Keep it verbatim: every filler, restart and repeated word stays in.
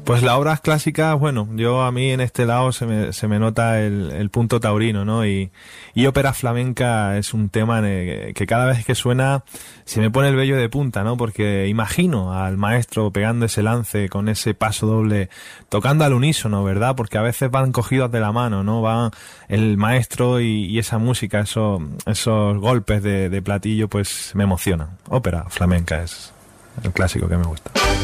Pues las obras clásicas, bueno, yo a mí en este lado se me, se me nota el, el punto taurino, ¿no? Y, y ópera flamenca es un tema que, que cada vez que suena se me pone el vello de punta, ¿no? Porque imagino al maestro pegando ese lance con ese paso doble, tocando al unísono, ¿verdad? Porque a veces van cogidos de la mano, ¿no? Van el maestro y, y esa música, esos, esos golpes de, de platillo, pues me emocionan. Ópera flamenca es el clásico que me gusta.